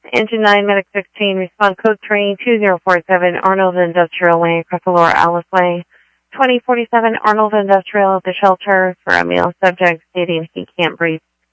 Engine 9, Medic 16, respond code 2047, Arnold Industrial Way, across the Lower Alice Way. 2047 Arnold Industrial at the shelter for a male subject stating he can't breathe.